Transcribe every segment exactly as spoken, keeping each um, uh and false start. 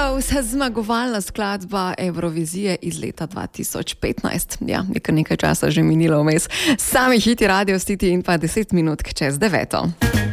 Heroes, zmagovalna skladba Evrovizije iz leta dva tisoč petnajst. Ja, nekaj, nekaj časa že minilo vmes. Sami hiti Radio City in pa deset minut čez deveto.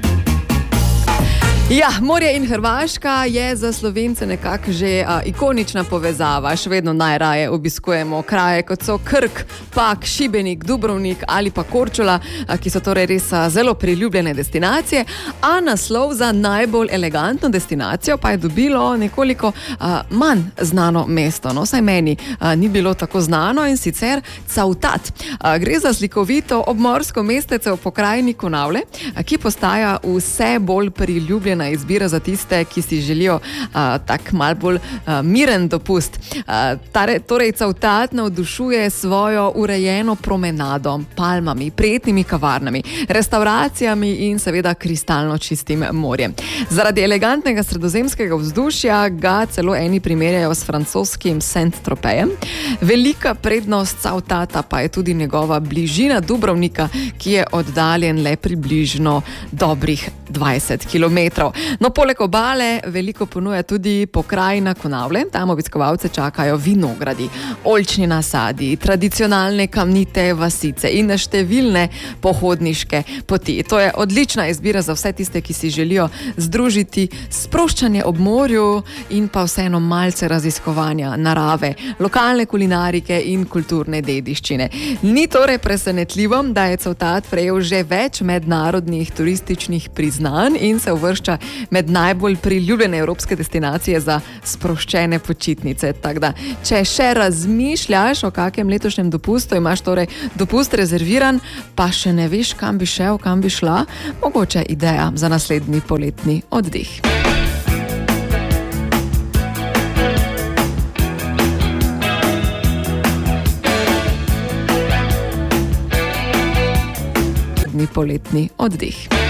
Ja, morje in Hrvaška je za Slovence nekako že a, ikonična povezava. Še vedno najraje obiskujemo kraje, kot so Krk, Pag, Šibenik, Dubrovnik ali pa Korčula, a, ki so torej res a, zelo priljubljene destinacije. A naslov za najbolj elegantno destinacijo pa je dobilo nekoliko a, manj znano mesto. No, saj meni a, ni bilo tako znano, in sicer Cavtat. A, gre za slikovito obmorsko mestece v pokrajini Konavle, a, ki postaja vse bolj priljubljena izbira za tiste, ki si želijo a, tak mal bolj a, miren dopust. A, tare, torej Cavtat navdušuje svojo urejeno promenado, palmami, prijetnimi kavarnami, restauracijami in seveda kristalno čistim morjem. Zaradi elegantnega sredozemskega vzdušja ga celo eni primerjajo s francoskim Saint-Tropezom. Velika prednost Cavtata pa je tudi njegova bližina Dubrovnika, ki je oddaljen le približno dobrih dvajset kilometrov. No, poleg obale veliko ponuja tudi pokrajina Konavle. Tam obiskovalce čakajo vinogradi, oljčni nasadi, tradicionalne kamnite vasice in številne pohodniške poti. To je odlična izbira za vse tiste, ki si želijo združiti sproščanje ob morju in pa vseeno malce raziskovanja narave, lokalne kulinarike in kulturne dediščine. Ni torej presenetljivo, da je Cavtat prejel že več mednarodnih turističnih priznanj in se uvršča med najbolj priljubljene evropske destinacije za sproščene počitnice. Tako da, če še razmišljaš o kakem letošnjem dopustu, imaš torej dopust rezerviran, pa še ne veš, kam bi šel, kam bi šla, mogoče ideja za naslednji poletni oddih. Poletni oddih.